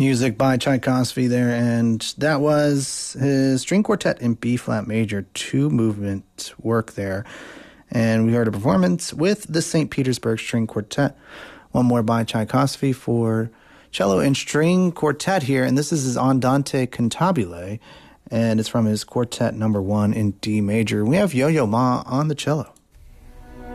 Music by Tchaikovsky there, and that was his string quartet in B-flat major, two-movement work there. And we heard a performance with the St. Petersburg String Quartet. One more by Tchaikovsky for cello and string quartet here, and this is his Andante Cantabile, and it's from his Quartet number 1 in D major. We have Yo-Yo Ma on the cello.